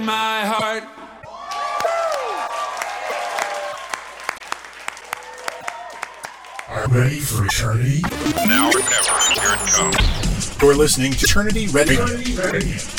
my heart. Are ready for eternity? Now or never, here it comes. You're listening to Eternity Radio.